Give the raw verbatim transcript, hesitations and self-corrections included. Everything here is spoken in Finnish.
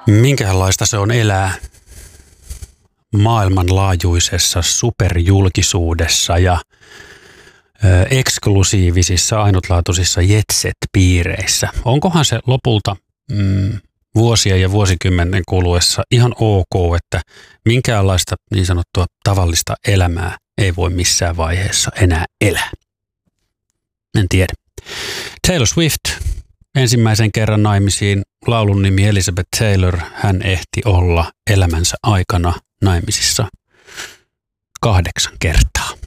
Minkälaista se on elää maailmanlaajuisessa superjulkisuudessa ja ö, eksklusiivisissa, ainutlaatuisissa jetset-piireissä? Onkohan se lopulta mm, vuosia ja vuosikymmenen kuluessa ihan ok, että minkäänlaista niin sanottua tavallista elämää ei voi missään vaiheessa enää elää? En tiedä. Taylor Swift, ensimmäisen kerran naimisiin, laulun nimi Elizabeth Taylor. Hän ehti olla elämänsä aikana naimisissa kahdeksan kertaa.